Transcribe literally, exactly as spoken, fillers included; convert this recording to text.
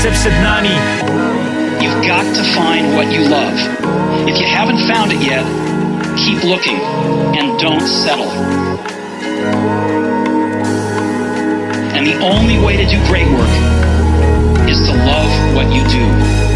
Nani. You've got to find what you love. If you haven't found it yet, keep looking and don't settle. And the only way to do great work is to love what you do.